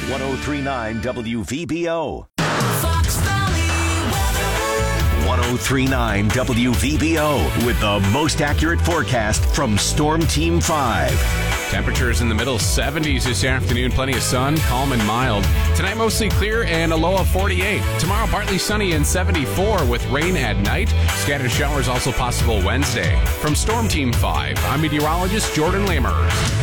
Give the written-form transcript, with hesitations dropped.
1039 WVBO. Fox Valley weather. 1039 WVBO with the most accurate forecast from Storm Team 5. Temperatures in the middle 70s this afternoon. Plenty of sun, calm and mild. Tonight mostly clear and a low of 48. Tomorrow partly sunny and 74 with rain at night. Scattered showers also possible Wednesday. From Storm Team 5, I'm meteorologist Jordan Lammers.